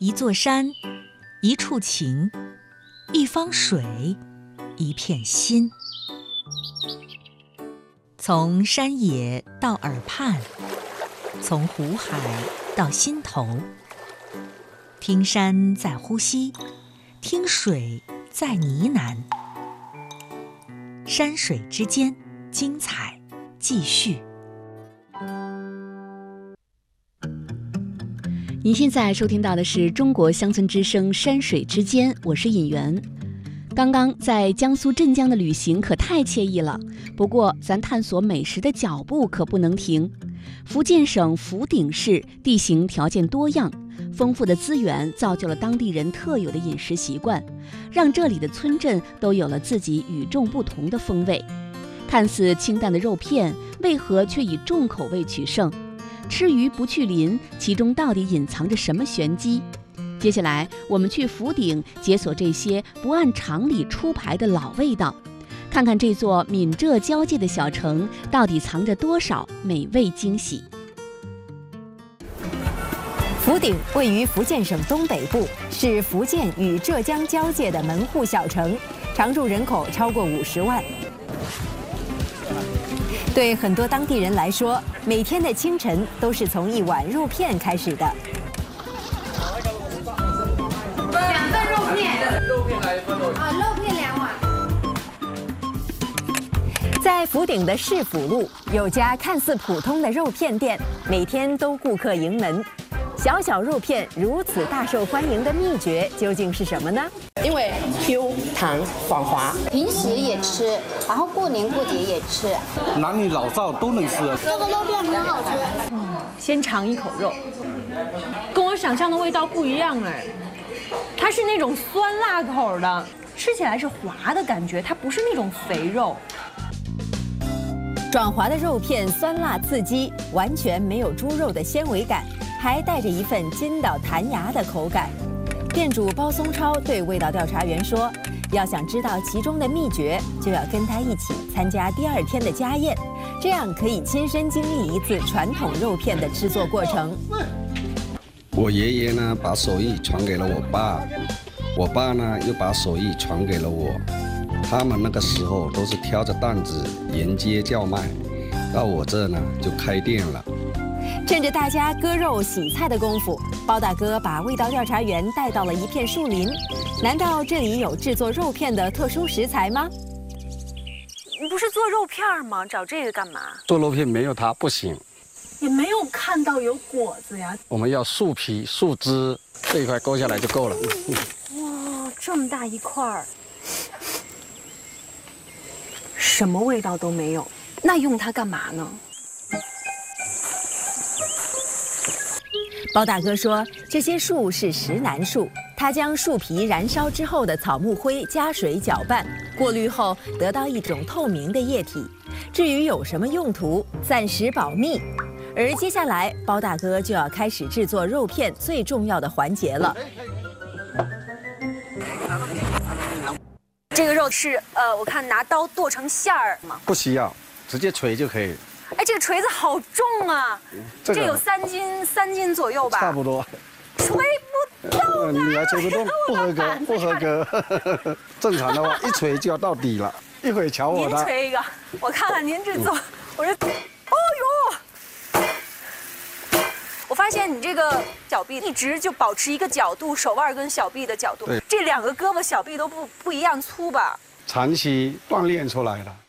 一座山，一处情，一方水，一片心。从山野到耳畔，从湖海到心头，听山在呼吸，听水在呢喃。山水之间，精彩继续。 您现在收听到的是中国乡村之声山水之间，我是尹媛。刚刚在江苏镇江的旅行可太惬意了，不过咱探索美食的脚步可不能停。福建省福鼎市地形条件多样，丰富的资源造就了当地人特有的饮食习惯，让这里的村镇都有了自己与众不同的风味。看似清淡的肉片，为何却以重口味取胜？吃鱼不去鳞，其中到底隐藏着什么玄机？接下来我们去福鼎解锁这些不按常理出牌的老味道，看看这座闽浙交界的小城到底藏着多少美味惊喜。 福鼎位于福建省东北部，是福建与浙江交界的门户小城，常住人口超过50万。对很多当地人来说，每天的清晨都是从一碗肉片开始的。 2份肉片。肉片来1份哦。肉片2碗。 在福鼎的市府路有家看似普通的肉片店，每天都顾客盈门。小小肉片如此大受欢迎的秘诀究竟是什么呢？ 因为 Q 弹爽滑， 平时也吃，然后过年过节也吃， 男女老少都能吃。 这个肉片很好吃。 先尝一口肉，跟我想象的味道不一样哎，它是那种酸辣口的，吃起来是滑的感觉，它不是那种肥肉。 爽滑的肉片酸辣刺激，完全没有猪肉的纤维感，还带着一份筋道弹牙的口感。店主包松超对味道调查员说，要想知道其中的秘诀，就要跟他一起参加第2天的家宴，这样可以亲身经历一次传统肉片的制作过程。 我爷爷呢，把手艺传给了我爸，我爸呢又把手艺传给了我。他们那个时候都是挑着担子沿街叫卖，到我这呢就开店了。 趁着大家割肉洗菜的功夫，包大哥把味道调查员带到了一片树林。难道这里有制作肉片的特殊食材吗？ 你不是做肉片吗？找这个干嘛？ 做肉片没有它不行。 也没有看到有果子呀。 我们要树皮、树枝这一块勾下来就够了。 哇，这么大一块儿，什么味道都没有，那用它干嘛呢？ 包大哥说，这些树是石楠树，他将树皮燃烧之后的草木灰加水搅拌，过滤后得到一种透明的液体。至于有什么用途，暂时保密。而接下来，包大哥就要开始制作肉片最重要的环节了。 这个肉是我看拿刀剁成馅儿吗？ 不需要，直接锤就可以。 哎，这个锤子好重啊！这有3斤左右吧？ 差不多。 锤不动啊！ 你还锤不动，不合格，不合格。正常的话，一锤就要到底了。一会瞧我的。 您锤一个，我看看您这做。我这，哦呦！我发现你这个小臂一直就保持一个角度，手腕跟小臂的角度。这2个胳膊小臂都不一样粗吧？ 长期锻炼出来的。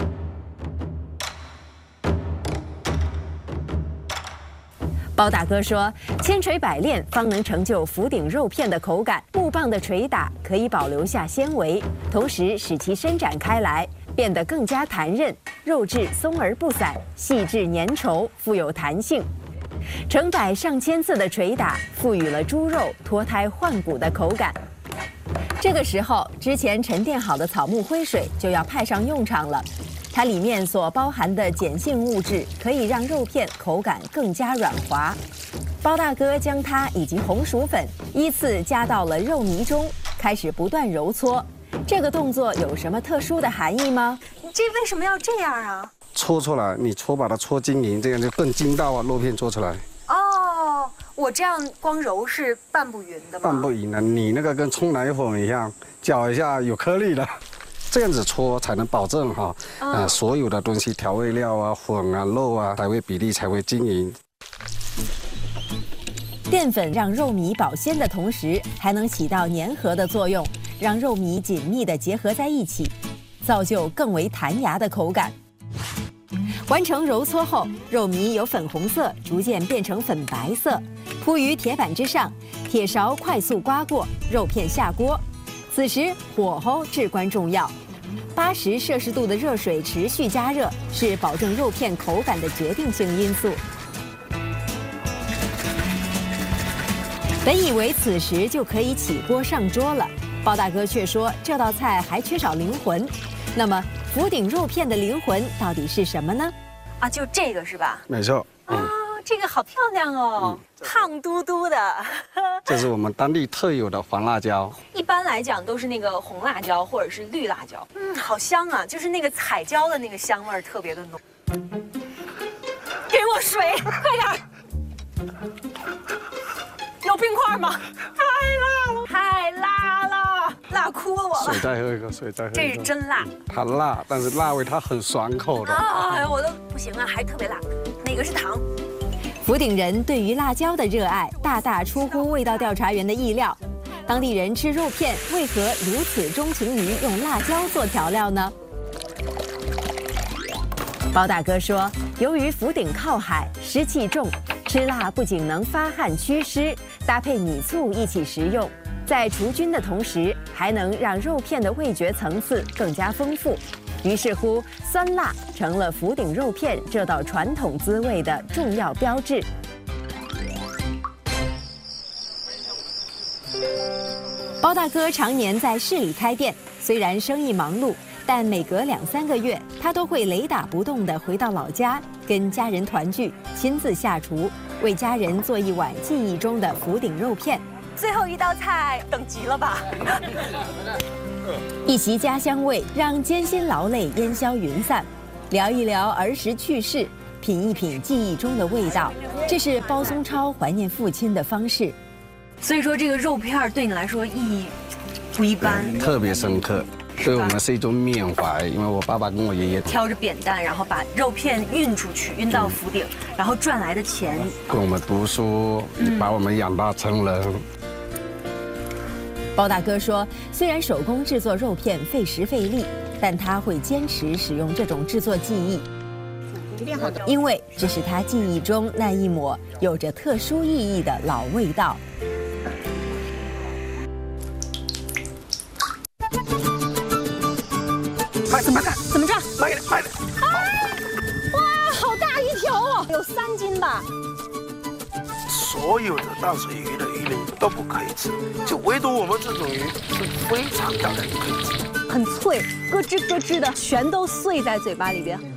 包大哥说，千锤百炼方能成就福鼎肉片的口感。木棒的捶打可以保留下纤维，同时使其伸展开来，变得更加弹韧，肉质松而不散，细致粘稠，富有弹性。成百上千次的捶打，赋予了猪肉脱胎换骨的口感。这个时候，之前沉淀好的草木灰水就要派上用场了。它里面所包含的碱性物质可以让肉片口感更加软滑。包大哥将它以及红薯粉依次加到了肉泥中，开始不断揉搓。这个动作有什么特殊的含义吗？ 你这为什么要这样啊？ 搓出来，你把它搓均匀，这样就更筋道啊，肉片做出来。 哦， 我这样光揉是拌不匀的吗？ 拌不匀的，你那个跟冲奶粉一样，搅一下有颗粒的，这样子搓才能保证哈，所有的东西调味料啊、粉啊、肉啊，才会比例才会均匀。 淀粉让肉糜保鲜的同时，还能起到粘合的作用，让肉糜紧密地结合在一起，造就更为弹牙的口感。完成揉搓后，肉糜由粉红色逐渐变成粉白色，铺于铁板之上，铁勺快速刮过，肉片下锅。此时火候至关重要，80摄氏度的热水持续加热，是保证肉片口感的决定性因素。本以为此时就可以起锅上桌了，包大哥却说这道菜还缺少灵魂。那么福鼎肉片的灵魂到底是什么呢？ 啊，就这个是吧？ 没错。 这个好漂亮哦，胖嘟嘟的。 这是我们当地特有的黄辣椒。 一般来讲都是那个红辣椒或者是绿辣椒。好香啊，就是那个彩椒的那个香味儿特别的浓。给我水，快点儿！有冰块吗？太辣了，太辣了，辣哭了我了。 水再喝一个，水再喝一个。 这是真辣。 它辣，但是辣味它很爽口的。 哎，我都不行了，还特别辣。哪个是糖？ 福鼎人对于辣椒的热爱，大大出乎味道调查员的意料。当地人吃肉片为何如此钟情于用辣椒做调料呢？包大哥说，由于福鼎靠海，湿气重，吃辣不仅能发汗祛湿，搭配米醋一起食用，在除菌的同时，还能让肉片的味觉层次更加丰富。于是乎，酸辣成了福鼎肉片这道传统滋味的重要标志。包大哥常年在市里开店，虽然生意忙碌，但每隔2-3个月，他都会雷打不动地回到老家，跟家人团聚，亲自下厨，为家人做一碗记忆中的福鼎肉片。 最后一道菜等急了吧？ 一席家乡味，让艰辛劳累烟消云散，聊一聊儿时趣事，品一品记忆中的味道，这是包松超怀念父亲的方式。 所以说，这个肉片对你来说意义不一般， 特别深刻。对我们是一种缅怀，因为我爸爸跟我爷爷挑着扁担，然后把肉片运出去，运到福鼎，然后赚来的钱跟我们读书，把我们养大成人。 包大哥说，虽然手工制作肉片费时费力，但他会坚持使用这种制作技艺，因为这是他记忆中那一抹有着特殊意义的老味道。 怎么着？ 慢点，慢点。 哇，好大一条哦，有3斤吧。 所有的淡水鱼的鱼鳞都不可以吃，就唯独我们这种鱼是非常漂亮，可以吃。 很脆，咯吱咯吱的，全都碎在嘴巴里边。